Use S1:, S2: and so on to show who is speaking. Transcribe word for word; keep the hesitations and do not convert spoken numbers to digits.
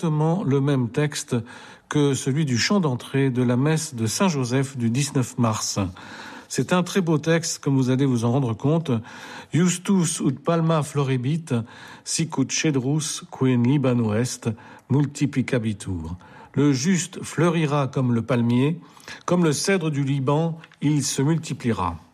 S1: exactement le même texte que celui du chant d'entrée de la messe de Saint-Joseph du dix-neuf mars. C'est un très beau texte, comme vous allez vous en rendre compte. Justus ut palma floribit, sic ut cedrus qui in Libano est, multiplicabitur. Le juste fleurira comme le palmier, comme le cèdre du Liban, il se multipliera.